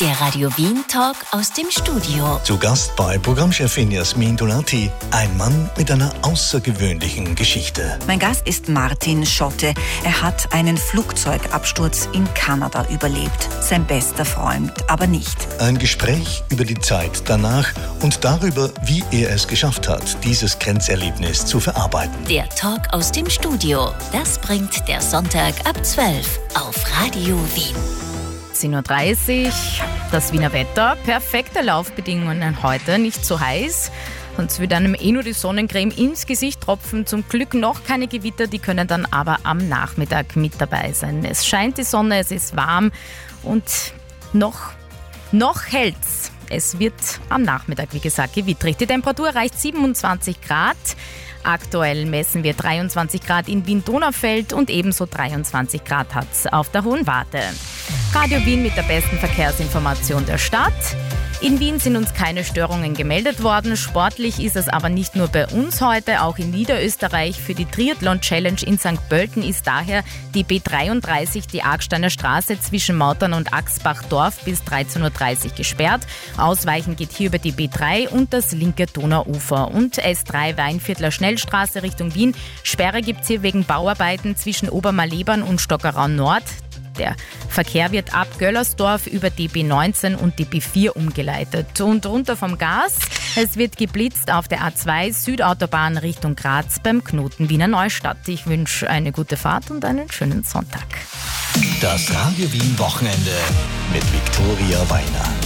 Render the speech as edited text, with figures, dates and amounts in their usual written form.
Der Radio Wien Talk aus dem Studio. Zu Gast bei Programmchefin Jasmin Donati, ein Mann mit einer außergewöhnlichen Geschichte. Mein Gast ist Martin Schotte. Er hat einen Flugzeugabsturz in Kanada überlebt. Sein bester Freund aber nicht. Ein Gespräch über die Zeit danach und darüber, wie er es geschafft hat, dieses Grenzerlebnis zu verarbeiten. Der Talk aus dem Studio. Das bringt der Sonntag ab 12 auf Radio Wien. 10.30 Uhr, das Wiener Wetter, perfekte Laufbedingungen heute, nicht zu heiß. Sonst würde einem nur die Sonnencreme ins Gesicht tropfen. Zum Glück noch keine Gewitter, die können dann aber am Nachmittag mit dabei sein. Es scheint die Sonne, es ist warm und noch hält's. Es wird am Nachmittag, wie gesagt, gewittrig. Die Temperatur erreicht 27 Grad. Aktuell messen wir 23 Grad in Wien-Donaufeld und ebenso 23 Grad hat es auf der Hohen Warte. Radio Wien mit der besten Verkehrsinformation der Stadt. In Wien sind uns keine Störungen gemeldet worden. Sportlich ist es aber nicht nur bei uns heute, auch in Niederösterreich. Für die Triathlon-Challenge in St. Pölten ist daher die B33, die Argsteiner Straße zwischen Mautern und Axbach-Dorf bis 13.30 Uhr gesperrt. Ausweichen geht hier über die B3 und das linke Donauufer. Und S3 Weinviertler Schnellstraße Richtung Wien. Sperre gibt es hier wegen Bauarbeiten zwischen Obermalebern und Stockerau Nord. Der Verkehr wird ab Göllersdorf über die B19 und die B4 umgeleitet. Und runter vom Gas, es wird geblitzt auf der A2 Südautobahn Richtung Graz beim Knoten Wiener Neustadt. Ich wünsche eine gute Fahrt und einen schönen Sonntag. Das Radio Wien Wochenende mit Viktoria Weiner.